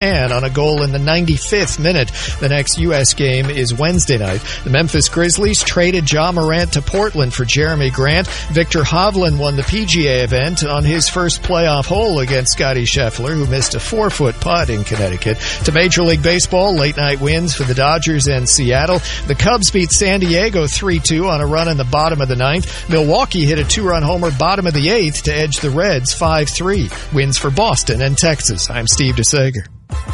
and on a goal in the 95th minute. The next U.S. game is Wednesday night. The Memphis Grizzlies traded Ja Morant to Portland for Jeremy Grant. Victor Hovland won the PGA event on his first playoff hole against Scottie Scheffler, who missed a 4-foot putt in Connecticut. To Major League Baseball, late-night wins for the Dodgers and Seattle. The Cubs beat San Diego 3-2 on a run in the bottom of the ninth. Milwaukee hit a 2-run homer bottom of the eighth to edge the Reds 5-3. Wins for Boston and Texas. I'm Steve DeSager.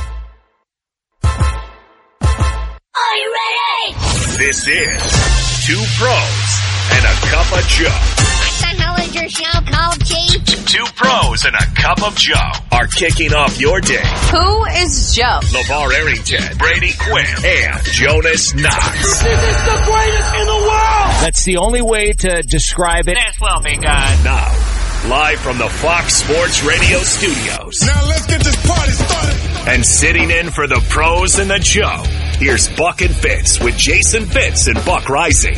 Are you ready? This is Two Pros and a Cup of Joe. What the hell is your show called, Chief? Two Pros and a Cup of Joe are kicking off your day. Who is Joe? LeVar Arrington, Brady Quinn, and Jonas Knox. This is the greatest in the world! That's the only way to describe it. This will be good. Now, live from the Fox Sports Radio studios. Now let's get this party started. And sitting in for the Pros and the Joe, here's Buck and Fitz with Jason Fitz and Buck Rising.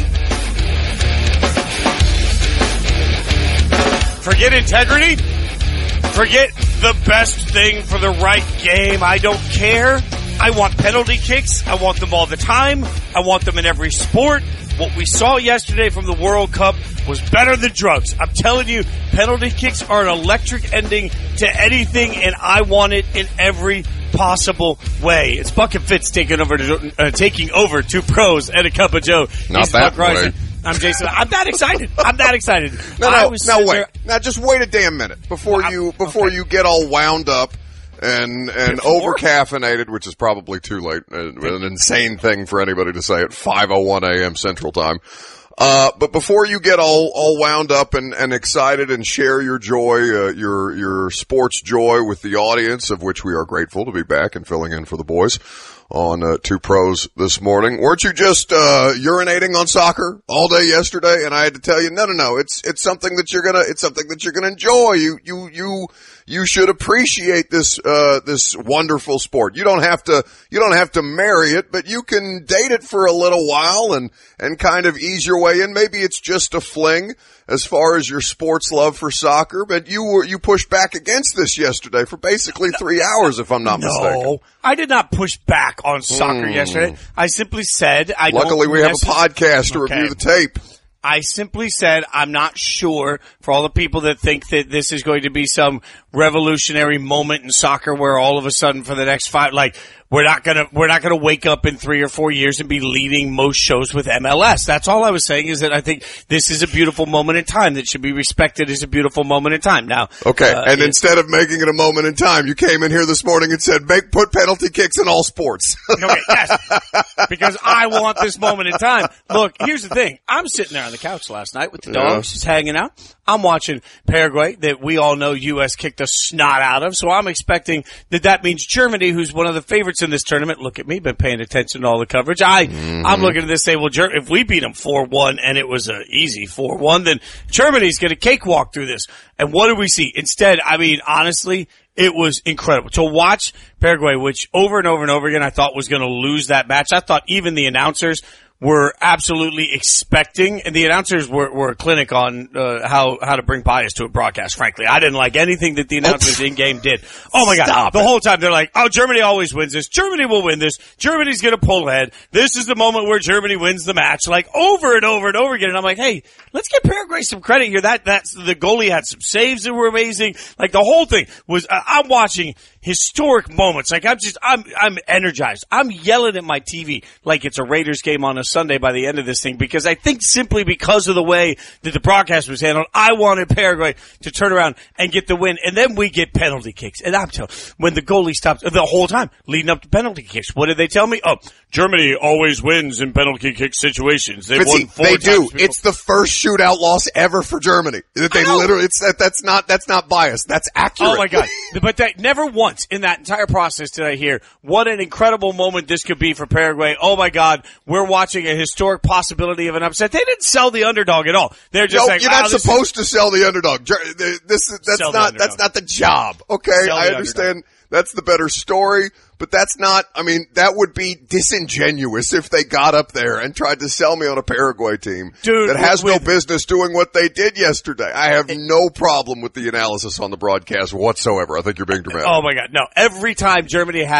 Forget integrity. Forget the best thing for the right game. I don't care. I want penalty kicks. I want them all the time. I want them in every sport. What we saw yesterday from the World Cup was better than drugs. I'm telling you, penalty kicks are an electric ending to anything, and I want it in every possible way. It's Buck and Fitz taking over Two Pros and a Cup of Joe. Not that way. I'm Jason. I'm that excited. Wait. Now just wait a damn minute before you get all wound up and over caffeinated, which is probably too late. An insane thing for anybody to say at 5:01 a.m. Central Time. But before you get all wound up and excited and share your joy, your sports joy with the audience, of which we are grateful to be back and filling in for the boys on Two Pros this morning. Weren't you just urinating on soccer all day yesterday? And I had to tell you, no, it's something that you're gonna enjoy. You should appreciate this wonderful sport. You don't have to marry it, but you can date it for a little while and kind of ease your way in. Maybe it's just a fling as far as your sports love for soccer, but you pushed back against this yesterday for basically 3 hours, if I'm not mistaken. No, I did not push back on soccer yesterday. I simply said Luckily, we have a podcast to review the tape. I simply said I'm not sure, for all the people that think that this is going to be some revolutionary moment in soccer where all of a sudden for the next we're not gonna wake up in 3 or 4 years and be leading most shows with MLS. That's all I was saying, is that I think this is a beautiful moment in time that should be respected as a beautiful moment in time. Now, okay, and instead of making it a moment in time, you came in here this morning and said, put penalty kicks in all sports. Okay, yes, because I want this moment in time. Look, here's the thing. I'm sitting there on the couch last night with the dogs, just hanging out. I'm watching Paraguay, that we all know U.S. kicked the snot out of, so I'm expecting that means Germany, who's one of the favorites in this tournament. Look at me, been paying attention to all the coverage. I'm looking at this saying, well, if we beat them 4-1 and it was an easy 4-1, then Germany's going to cakewalk through this. And what did we see? Instead, I mean, honestly, it was incredible to watch Paraguay, which over and over and over again I thought was going to lose that match. I thought even the announcers were absolutely expecting, and the announcers were a clinic on how to bring bias to a broadcast, frankly. I didn't like anything that the announcers in-game did. Oh, my God. The whole time they're like, oh, Germany always wins this. Germany will win this. Germany's going to pull ahead. This is the moment where Germany wins the match, like over and over and over again. And I'm like, hey, let's give Paraguay some credit here. That's the goalie had some saves that were amazing. Like, the whole thing was, I'm watching historic moments. Like, I'm energized. I'm yelling at my TV like it's a Raiders game on a Sunday by the end of this thing, because I think simply because of the way that the broadcast was handled, I wanted Paraguay to turn around and get the win. And then we get penalty kicks. And I'm telling you, when the goalie stopped the whole time leading up to penalty kicks, what did they tell me? Oh, Germany always wins in penalty kick situations. They won 4 times. They do. It's the first shootout loss ever for Germany. That they literally, that's not biased. That's accurate. Oh my God. But that never once in that entire process did I hear what an incredible moment this could be for Paraguay. Oh my God. We're watching a historic possibility of an upset. They didn't sell the underdog at all. They're just saying, you're not supposed to sell the underdog. That's not the job. Okay. I understand. That's the better story, but that's not, I mean, that would be disingenuous if they got up there and tried to sell me on a Paraguay team that has no business doing what they did yesterday. I have no problem with the analysis on the broadcast whatsoever. I think you're being dramatic. Oh my God. No, every time Germany had